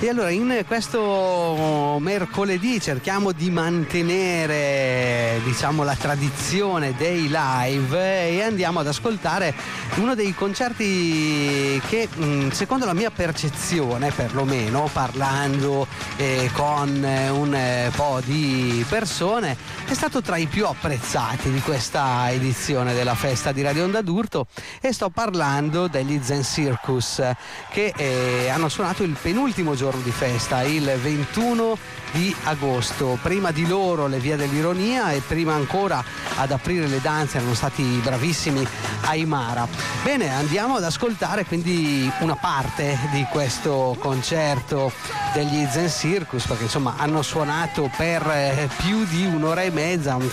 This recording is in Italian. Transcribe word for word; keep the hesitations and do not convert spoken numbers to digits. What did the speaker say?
E allora in questo mercoledì cerchiamo di mantenere, diciamo, la tradizione dei live e andiamo ad ascoltare uno dei concerti che, secondo la mia percezione, perlomeno parlando eh, con un eh, po' di persone, è stato tra i più apprezzati di questa edizione della festa di Radio Onda d'Urto, e sto parlando degli Zen Circus, che eh, hanno suonato il penultimo giorno di festa, il ventuno di agosto. Prima di loro le Vie dell'Ironia e prima ancora ad aprire le danze erano stati bravissimi Aymara. Bene, andiamo ad ascoltare quindi una parte di questo concerto degli Zen Circus, perché insomma hanno suonato per eh, più di un'ora e mezza,